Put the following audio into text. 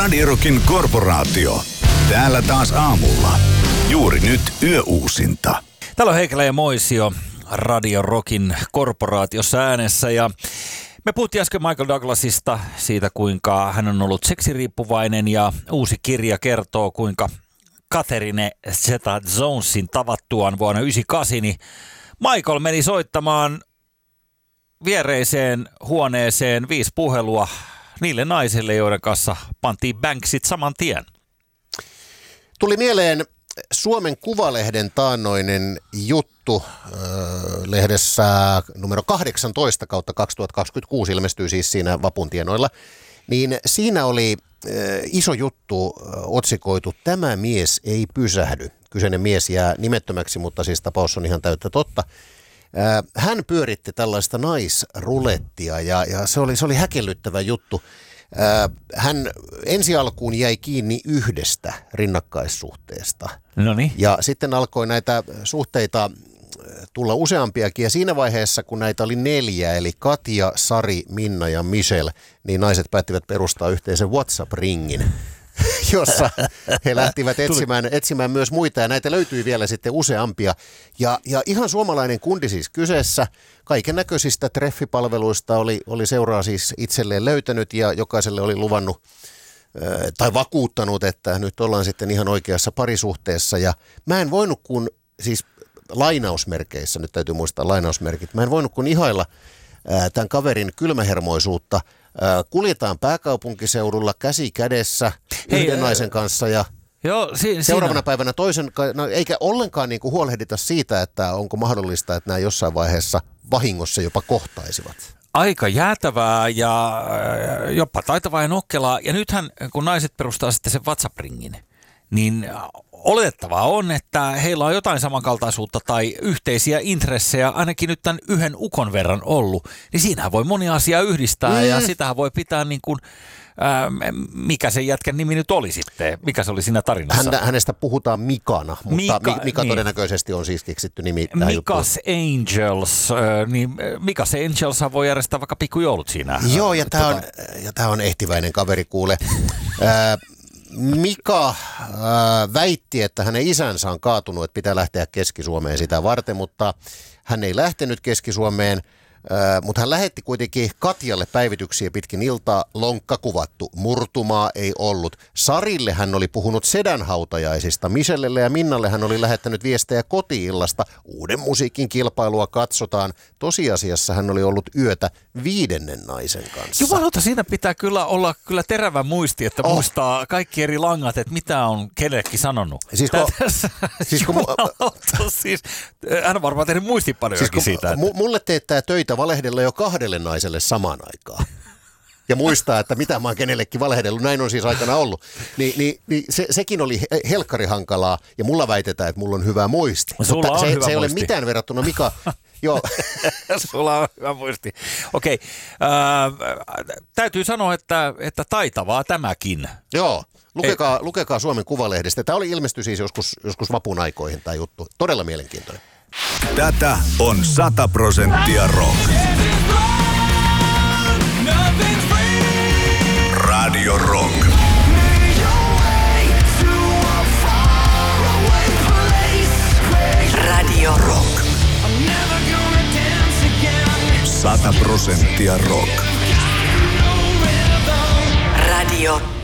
Radio Rockin korporaatio. Täällä taas aamulla. Juuri nyt yöuusinta. Täällä on Heikelä ja Moisio Radio Rockin korporaatiossa äänessä ja me puhuttiin äsken Michael Douglasista, siitä kuinka hän on ollut seksiriippuvainen ja uusi kirja kertoo kuinka Catherine Zeta-Jonesin tavattuaan vuonna 1998, niin Michael meni soittamaan viereiseen huoneeseen 5 puhelua niille naisille, joiden kanssa pantiin banksit saman tien. Tuli mieleen Suomen Kuvalehden taannoinen juttu lehdessä numero 18 kautta 2026, ilmestyy siis siinä vapun tienoilla. Niin siinä oli iso juttu otsikoitu, tämä mies ei pysähdy. Kyseinen mies jää nimettömäksi, mutta siis tapaus on ihan täyttä totta. Hän pyöritti tällaista naisrulettia ja se oli häkellyttävä juttu. Hän ensi alkuun jäi kiinni yhdestä rinnakkaissuhteesta. Noniin. Ja sitten alkoi näitä suhteita tulla useampiakin. Ja siinä vaiheessa, kun näitä oli 4, eli Katja, Sari, Minna ja Michelle, niin naiset päättivät perustaa yhteisen WhatsApp-ringin, jossa he lähtivät etsimään myös muita. Ja näitä löytyi vielä sitten useampia. Ja ihan suomalainen kundi siis kyseessä. Kaiken näköisistä treffipalveluista oli seuraa siis itselleen löytänyt ja jokaiselle oli luvannut tai vakuuttanut, että nyt ollaan sitten ihan oikeassa parisuhteessa. Ja mä en voinut kun, siis lainausmerkeissä, nyt täytyy muistaa lainausmerkit, mä en voinut kun ihailla tämän kaverin kylmähermoisuutta. Kuljetaan pääkaupunkiseudulla käsi kädessä yhden naisen kanssa ja seuraavana päivänä toisen, eikä ollenkaan niin kuin huolehdita siitä, että onko mahdollista, että nämä jossain vaiheessa vahingossa jopa kohtaisivat. Aika jäätävää ja jopa taitavaa ja nokkelaa. Ja nythän, kun naiset perustaa sitten sen WhatsApp-ringin, niin oletettavaa on, että heillä on jotain samankaltaisuutta tai yhteisiä intressejä, ainakin nyt tämän yhden ukon verran ollut. Niin siinähän voi moni asia yhdistää ja sitähän voi pitää niin kuin, mikä sen jätkän nimi nyt oli sitten, mikä se oli siinä tarinassa? Hänestä puhutaan Mikana, mutta Mika niin. Todennäköisesti on siis keksitty nimi tähän juttuun. Mikas Angels, niin Mikas Angels voi järjestää vaikka pikkujoulut siinä. Joo, ja tämä on ehtiväinen kaveri kuule. Mika väitti, että hänen isänsä on kaatunut, että pitää lähteä Keski-Suomeen sitä varten, mutta hän ei lähtenyt Keski-Suomeen. Mutta hän lähetti kuitenkin Katjalle päivityksiä pitkin iltaa, lonkka kuvattu, murtumaa ei ollut. Sarille hän oli puhunut sedänhautajaisista, Michellelle ja Minnalle hän oli lähettänyt viestejä koti-illasta, uuden musiikin kilpailua katsotaan. Tosiasiassa hän oli ollut yötä 5. naisen kanssa. Jumalauta, siinä pitää kyllä olla terävä muisti, että muistaa kaikki eri langat, että mitä on kenellekin sanonut. Siis hän on varmaan tehnyt muistipanojakin siitä. Mulle teettää töitä valehdella jo 2 naiselle samaan aikaan. Ja muistaa, että mitä mä oon kenellekin valehdellut, näin on siis aikana ollut. Sekin oli helkkari hankalaa ja mulla väitetään, että mulla on hyvä muisti. Sulla mutta on hyvä se ei ole muisti. mitään verrattuna Mika. Joo. Sulla on hyvä muisti. Okei. Täytyy sanoa, että taitavaa tämäkin. Joo. Lukekaa Suomen Kuvalehdestä. Tämä ilmestyi siis joskus vapun aikoihin tämä juttu. Todella mielenkiintoinen. Tätä on 100% rock. Radio Rock. Radio Rock. 100% rock. Radio